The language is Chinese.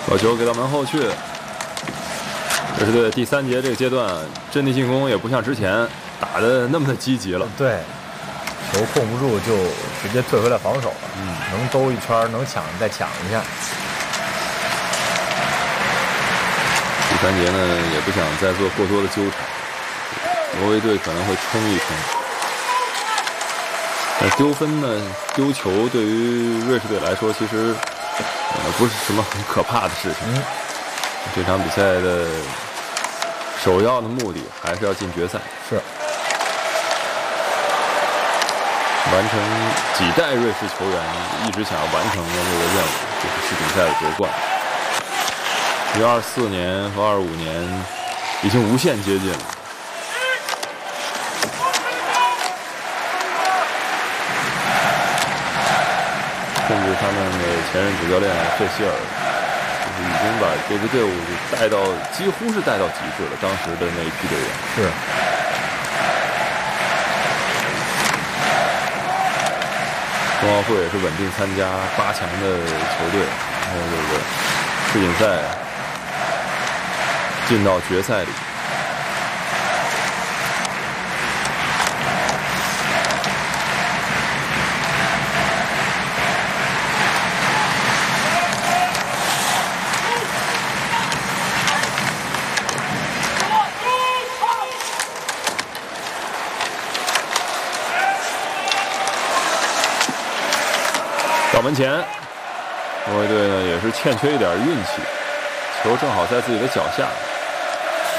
把球给到门后去。这是对第3节这个阶段阵地进攻也不像之前打得那么的积极了。 对，球控不住就直接退回来防守了。能兜一圈，能抢再抢一下。 第3节呢也不想再做过多的纠缠，挪威队可能会冲一冲。但丢分呢，丢球对于瑞士队来说其实不是什么很可怕的事情。这场比赛的首要的目的还是要进决赛， 是完成几代瑞士球员一直想要完成的这个任务，就是世锦赛的夺冠。离24年和25年已经无限接近了。甚至他们的前任主教练费希尔已经把这支队伍带到几乎是带到极致了，当时的那一批队员是。 冬奥会也是稳定参加8强的球队，然后这个世锦赛进到决赛里。到门前，挪威队呢也是欠缺一点运气，球正好在自己的脚下。